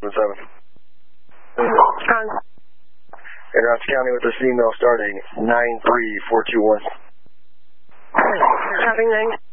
7. On. Interrupt County with this email starting 93421. Having 9.